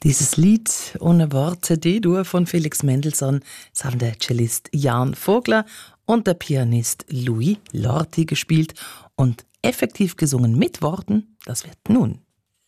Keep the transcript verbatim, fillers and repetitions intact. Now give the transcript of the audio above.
Dieses Lied ohne Worte, D-Dur von Felix Mendelssohn, das haben der Cellist Jan Vogler und der Pianist Louis Lorti gespielt und effektiv gesungen mit Worten, das wird nun